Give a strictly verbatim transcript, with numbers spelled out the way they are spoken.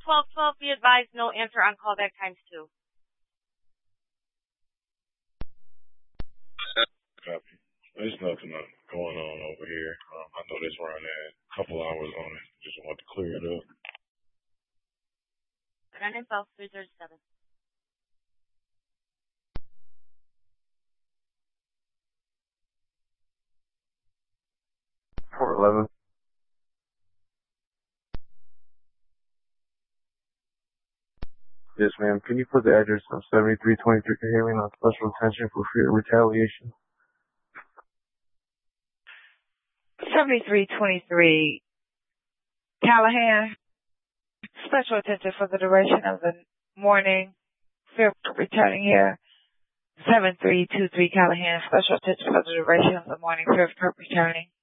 twelve twelve, be advised, no answer on callback times two. Copy. There's nothing uh, going on over here. Um, I know this run had a couple hours on it. Just want to clear it up. Run info three thirty-seven. four eleven. Yes, ma'am. Can you put the address of seventy-three twenty-three Cahalan on special attention for fear of retaliation? seventy-three twenty-three Callahan. Special attention for the duration of the morning. Fear of returning here. seven three two three Callahan. Special attention for the duration of the morning. Fear of returning.